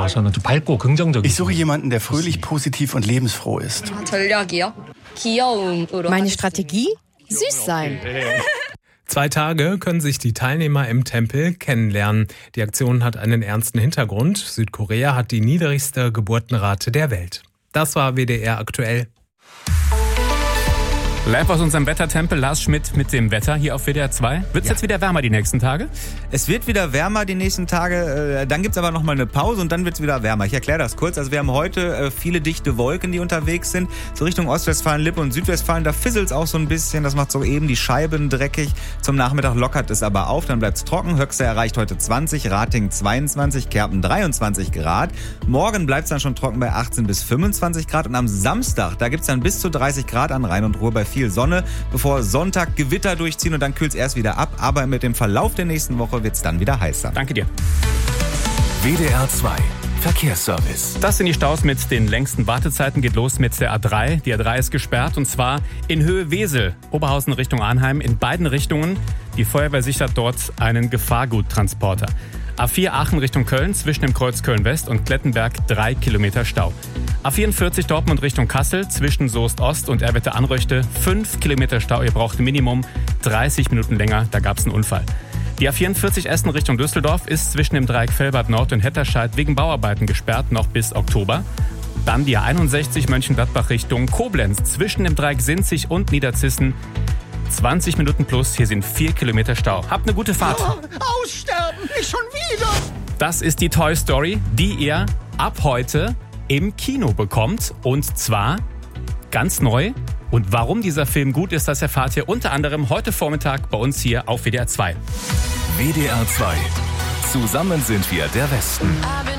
나서는 좀 밝고 긍정적인. Ich suche jemanden, der fröhlich, positiv und lebensfroh ist. Meine Strategie? Süß sein. 2 Tage können sich die Teilnehmer im Tempel kennenlernen. Die Aktion hat einen ernsten Hintergrund. Südkorea hat die niedrigste Geburtenrate der Welt. Das war WDR aktuell. Live aus unserem Wettertempel, Lars Schmidt mit dem Wetter hier auf WDR 2. Wird es jetzt wieder wärmer die nächsten Tage? Es wird wieder wärmer die nächsten Tage, dann gibt's aber nochmal eine Pause und dann wird's wieder wärmer. Ich erkläre das kurz. Also wir haben heute viele dichte Wolken, die unterwegs sind. So Richtung Ostwestfalen, Lippe und Südwestfalen, da fisselt's auch so ein bisschen. Das macht so eben die Scheiben dreckig. Zum Nachmittag lockert es aber auf, dann bleibt's trocken. Höchste erreicht heute 20, Ratingen 22, Kerpen 23 Grad. Morgen bleibt's dann schon trocken bei 18 bis 25 Grad. Und am Samstag, da gibt's dann bis zu 30 Grad an Rhein und Ruhr bei viel Sonne, bevor Sonntag Gewitter durchziehen und dann kühlt's erst wieder ab. Aber mit dem Verlauf der nächsten Woche wird's dann wieder heißer. Danke dir. WDR 2 Verkehrsservice. Das sind die Staus mit den längsten Wartezeiten. Geht los mit der A3. Die A3 ist gesperrt und zwar in Höhe Wesel, Oberhausen Richtung Arnheim, in beiden Richtungen. Die Feuerwehr sichert dort einen Gefahrguttransporter. A4 Aachen Richtung Köln, zwischen dem Kreuz Köln-West und Klettenberg 3 Kilometer Stau. A44 Dortmund Richtung Kassel, zwischen Soest Ost und Erwitte-Anröchte 5 Kilometer Stau. Ihr braucht Minimum 30 Minuten länger, da gab es einen Unfall. Die A44 Essen Richtung Düsseldorf ist zwischen dem Dreieck Velbert Nord und Hetterscheid wegen Bauarbeiten gesperrt, noch bis Oktober. Dann die A61 Mönchengladbach Richtung Koblenz, zwischen dem Dreieck Sinzig und Niederzissen 20 Minuten plus, hier sind 4 Kilometer Stau. Habt eine gute Fahrt. Aussterben, nicht schon wieder. Das ist die Toy Story, die ihr ab heute im Kino bekommt. Und zwar ganz neu. Und warum dieser Film gut ist, das erfahrt ihr unter anderem heute Vormittag bei uns hier auf WDR 2. WDR 2. Zusammen sind wir der Westen.